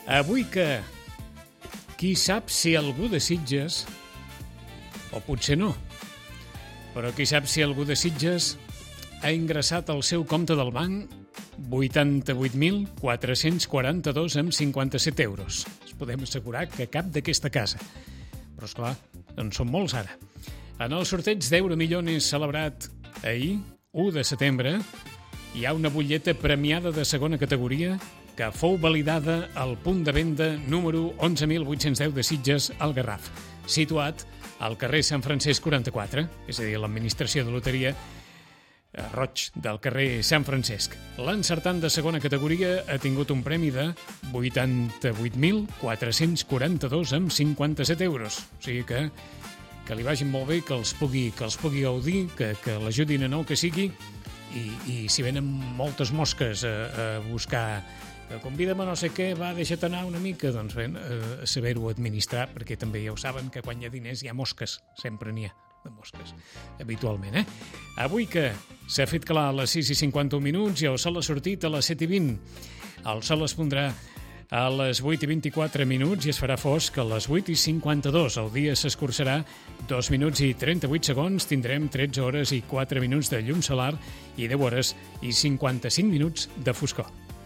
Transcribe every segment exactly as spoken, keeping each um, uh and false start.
Avui que, qui sap si algú de Sitges, o potser no, però qui sap si algú de Sitges ha ingressat al seu compte del banc vuitanta-vuit mil quatre-cents quaranta-dos amb cinquanta-set euros. Es podem assegurar que cap d'aquesta casa. Però, esclar, en són molts ara. En el sorteig d'Euromillones celebrat ahir, u de setembre, hi ha una butlleta premiada de segona categoria que fou validada al punt de venda número onze mil vuit-cents deu de Sitges, al Garraf, situat al carrer Sant Francesc quaranta-quatre, és a dir, l'administració de loteria Roig del carrer Sant Francesc. L'encertant de segona categoria ha tingut un premi de vuitanta-vuit mil quatre-cents quaranta-dos amb cinquanta-set euros. O sigui que, que li vagin molt bé, que els pugui, que els pugui gaudir, que, que l'ajudin a nou que sigui, i, i si venen moltes mosques a, a buscar, que convida'm a no sé què, va, deixa't anar una mica, doncs bé, a saber-ho administrar, perquè també ja ho saben que quan hi ha diners hi ha mosques, sempre n'hi ha de mosques, habitualment, eh? Avui que s'ha fet clar a les sis i cinquanta-un minuts i el sol ha sortit a les set i vint. El sol es pondrà a les vuit i vint-i-quatre minuts i es farà fosc a les vuit i cinquanta-dos. El dia s'escurçarà dos minuts i trenta-vuit segons. Tindrem tretze hores i quatre minuts de llum solar i deu hores i cinquanta-cinc minuts de foscor.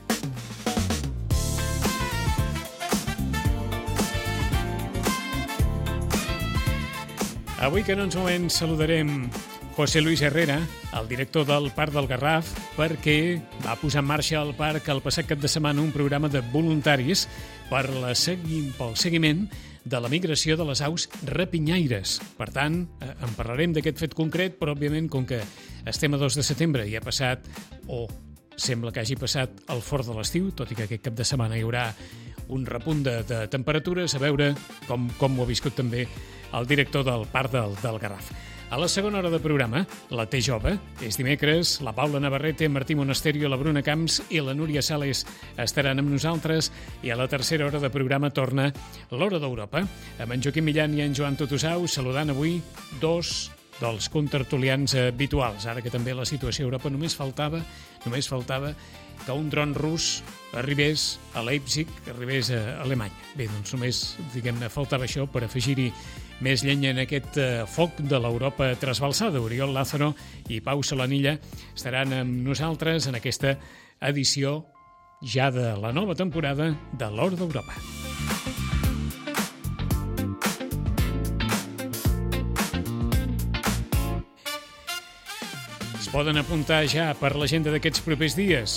Avui que en uns moments saludarem José Luis Herrera, el director del Parc del Garraf, perquè va posar en marxa al parc el passat cap de setmana un programa de voluntaris per la segui... pel seguiment de la migració de les aus rapinyaires. Per tant, en parlarem d'aquest fet concret, però òbviament, com que estem a dos de setembre i ha passat, o sembla que hagi passat, el fort de l'estiu, tot i que aquest cap de setmana hi haurà un repunt de, de temperatures, a veure com, com ho ha viscut també el director del Parc del, del Garraf. A la segona hora de programa, la Té Jove, és dimecres, la Paula Navarrete, Martí Monasterio, la Bruna Camps i la Núria Sales estaran amb nosaltres, i a la tercera hora de programa torna l'Hora d'Europa, amb en Joaquim Millan i en Joan Tutusau, saludant avui dos dels contertulians habituals. Ara que també la situació a Europa només faltava, només faltava que un dron rus arribés a Leipzig, arribés a Alemanya. Bé, doncs només, diguem-ne, faltava això per afegir-hi més llenya en aquest uh, foc de l'Europa trasbalsada. Oriol Lázaro i Pau Solanilla estaran amb nosaltres en aquesta edició ja de la nova temporada de l'Hora d'Europa. Es poden apuntar ja per l'agenda d'aquests propers dies.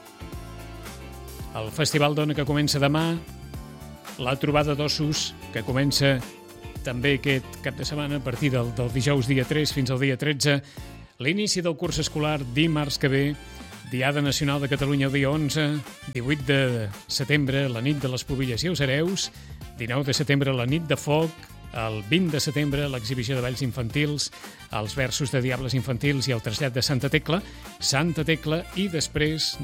El Festival d'Ona que comença demà, la trobada d'ossos que comença també aquest cap de setmana a partir del, del dijous dia tres fins al dia tretze, l'inici del curs escolar dimarts que ve, Diada Nacional de Catalunya el dia onze, divuit de setembre, la nit de les Pubilles i els Hereus, dinou de setembre, la nit de foc, el vint de setembre, l'exhibició de balls infantils, els versos de Diables infantils i el trasllat de Santa Tecla, Santa Tecla, i després